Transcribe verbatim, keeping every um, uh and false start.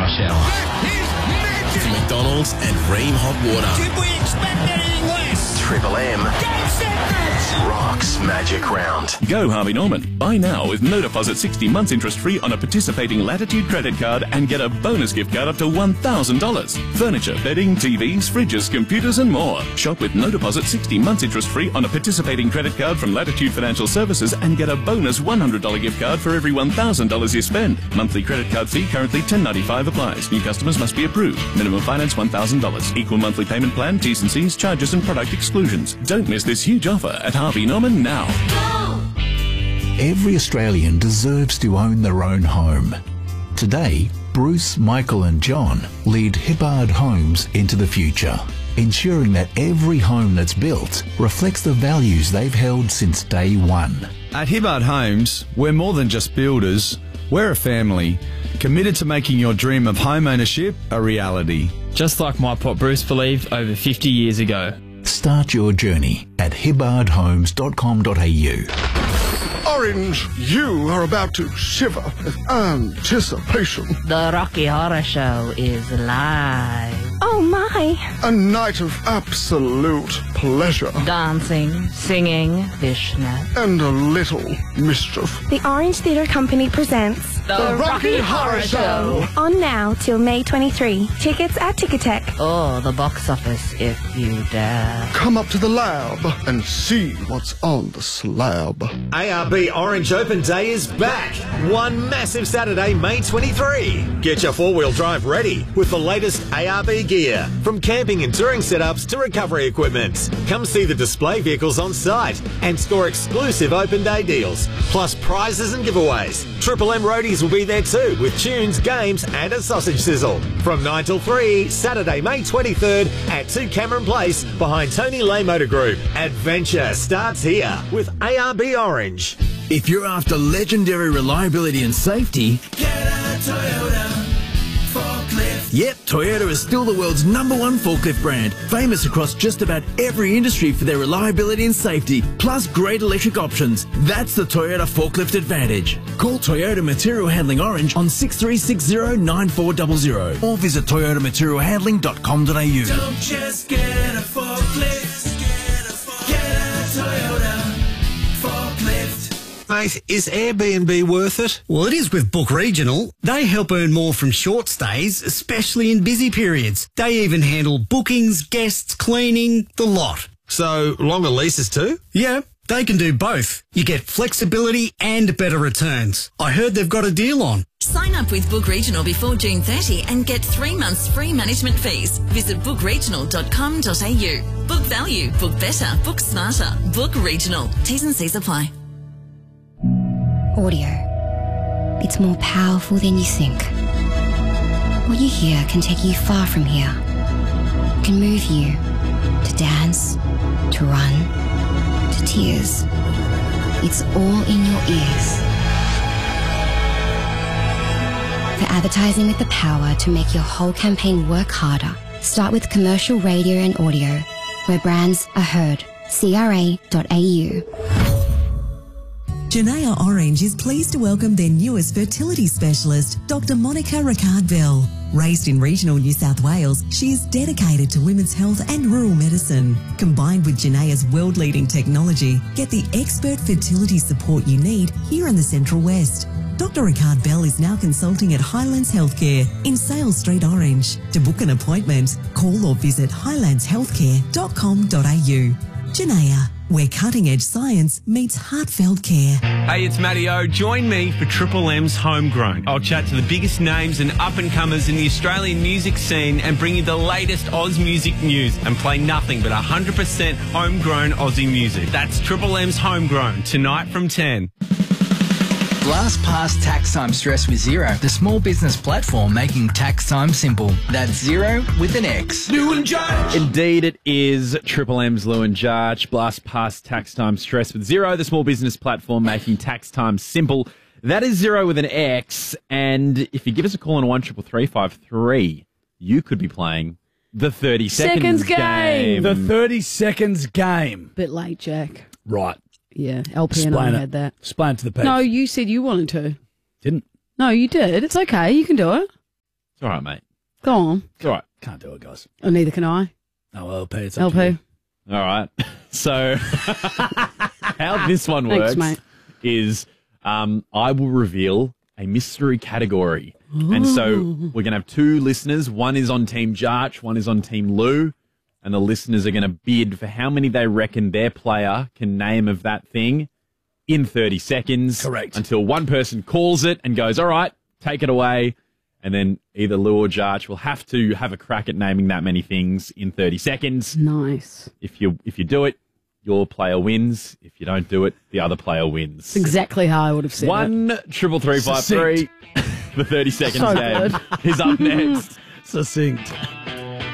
rush hour. With McDonald's and Ream Hot Water. Did we expect anything less? Triple M Go set match! rocks Magic Round. Go Harvey Norman. Buy now with no deposit sixty months interest free on a participating Latitude credit card and get a bonus gift card up to one thousand dollars. Furniture, bedding, T Vs, fridges, computers and more. Shop with no deposit sixty months interest free on a participating credit card from Latitude Financial Services and get a bonus one hundred dollars gift card for every one thousand dollars you spend. Monthly credit card fee currently ten ninety-five applies. New customers must be approved. Minimum finance one thousand dollars. Equal monthly payment plan, T's and C's, charges and product exclusions. Don't miss this huge offer at Harvey Norman now. Every Australian deserves to own their own home. Today, Bruce, Michael and John lead Hibbard Homes into the future, ensuring that every home that's built reflects the values they've held since day one. At Hibbard Homes, we're more than just builders. We're a family, committed to making your dream of home ownership a reality. Just like my pop Bruce believed over fifty years ago. Start your journey at hibbard homes dot com dot a u. Orange, you are about to shiver with anticipation. The Rocky Horror Show is live. Oh my! A night of absolute pleasure. Dancing, singing, fishnet. And a little mischief. The Orange Theatre Company presents The, the Rocky, Rocky Horror Show. On now till May twenty-third. Tickets at Ticketek. Or the box office if you dare. Come up to the lab and see what's on the slab. A R B Orange Open Day is back. One massive Saturday, May twenty-third. Get your four-wheel drive ready with the latest A R B gear. From camping and touring setups to recovery equipment. Come see the display vehicles on site and score exclusive open day deals. Plus prizes and giveaways. Triple M roadies will be there too with tunes, games and a sausage sizzle. From nine till three, Saturday, May twenty-third at two Cameron Place behind Tony Lay Motor Group. Adventure starts here with A R B Orange. If you're after legendary reliability and safety, get a Toyota forklift. Yep, Toyota is still the world's number one forklift brand, famous across just about every industry for their reliability and safety, plus great electric options. That's the Toyota Forklift Advantage. Call Toyota Material Handling Orange on six three six zero nine four zero zero or visit toyota material handling dot com dot a u. Don't just get a forklift, get a Toyota forklift. Mate, is Airbnb worth it? Well, it is with Book Regional. They help earn more from short stays, especially in busy periods. They even handle bookings, guests, cleaning, the lot. So, longer leases too? Yeah, they can do both. You get flexibility and better returns. I heard they've got a deal on. Sign up with Book Regional before June thirtieth and get three months free management fees. Visit book regional dot com dot a u. Book value, book better, book smarter. Book Regional. T's and C's apply. Audio. It's more powerful than you think. What you hear can take you far from here. It can move you to dance, to run, to tears. It's all in your ears. For advertising with the power to make your whole campaign work harder, start with commercial radio and audio, where brands are heard. C R A dot A U. Janaya Orange is pleased to welcome their newest fertility specialist, Doctor Monica Ricard-Bell. Raised in regional New South Wales, she is dedicated to women's health and rural medicine. Combined with Janaya's world-leading technology, get the expert fertility support you need here in the Central West. Doctor Ricard-Bell is now consulting at Highlands Healthcare in Sales Street, Orange. To book an appointment, call or visit highlands healthcare dot com dot a u. Janaya, where cutting-edge science meets heartfelt care. Hey, it's Matty O. Join me for Triple M's Homegrown. I'll chat to the biggest names and up-and-comers in the Australian music scene and bring you the latest Oz music news and play nothing but one hundred percent homegrown Aussie music. That's Triple M's Homegrown, tonight from ten. Blast past tax time stress with Xero, the small business platform making tax time simple. That's Xero with an X. Lou and Judge. Indeed, it is Triple M's Lou and Judge. Blast past tax time stress with Xero, the small business platform making tax time simple. That is Xero with an X. And if you give us a call on one triple three five three, you could be playing the thirty seconds, seconds game. game. The thirty seconds game. Bit late, Jack. Right. Yeah, L P and I had that. Explain it to the people. No, you said you wanted to. Didn't. No, you did. It's okay. You can do it. It's all right, mate. Go on. It's all right. Can't do it, guys. Oh, neither can I. No, L P. It's up L P. to you. All right. So how this one Thanks, works mate. is um, I will reveal a mystery category. And so we're going to have two listeners. One is on Team Jarch, one is on Team Lou. And the listeners are going to bid for how many they reckon their player can name of that thing in thirty seconds. Correct. Until one person calls it and goes, all right, take it away. And then either Lou or Jarch will have to have a crack at naming that many things in thirty seconds. Nice. If you if you do it, your player wins. If you don't do it, the other player wins. It's exactly how I would have said it. One triple three five three. The thirty seconds So game good. is up next. Succinct.